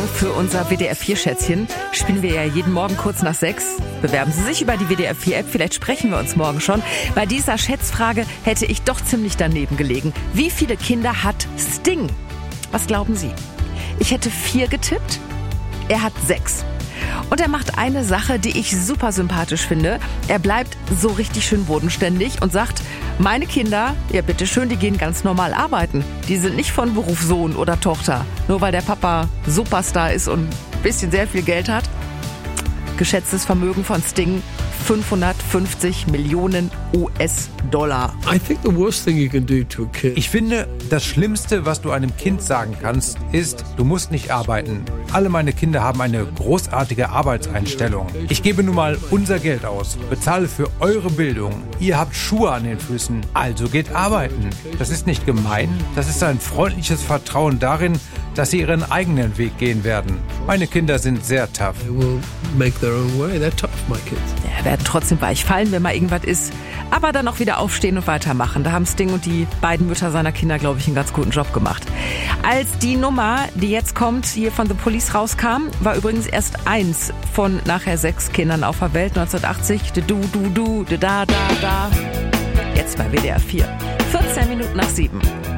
Für unser WDR4-Schätzchen spielen wir ja jeden Morgen kurz nach 6. Bewerben Sie sich über die WDR4-App, vielleicht sprechen wir uns morgen schon. Bei dieser Schätzfrage hätte ich doch ziemlich daneben gelegen. Wie viele Kinder hat Sting? Was glauben Sie? Ich hätte 4 getippt, er hat 6. Und er macht eine Sache, die ich super sympathisch finde. Er bleibt so richtig schön bodenständig und sagt, meine Kinder, ja bitteschön, die gehen ganz normal arbeiten. Die sind nicht von Beruf Sohn oder Tochter. Nur weil der Papa Superstar ist und ein bisschen sehr viel Geld hat. Geschätztes Vermögen von Sting 550 Millionen US-Dollar. Ich finde, das Schlimmste, was du einem Kind sagen kannst, ist, du musst nicht arbeiten. Alle meine Kinder haben eine großartige Arbeitseinstellung. Ich gebe nun mal unser Geld aus, bezahle für eure Bildung. Ihr habt Schuhe an den Füßen, also geht arbeiten. Das ist nicht gemein, das ist ein freundliches Vertrauen darin, dass sie ihren eigenen Weg gehen werden. Meine Kinder sind sehr tough. Er wird trotzdem weich fallen, wenn mal irgendwas ist. Aber dann auch wieder aufstehen und weitermachen. Da haben Sting und die beiden Mütter seiner Kinder, glaube ich, einen ganz guten Job gemacht. Als die Nummer, die jetzt kommt, hier von The Police rauskam, war übrigens erst 1 von nachher 6 Kindern auf der Welt. 1980, da. Jetzt bei WDR 4. 14 Minuten nach 7.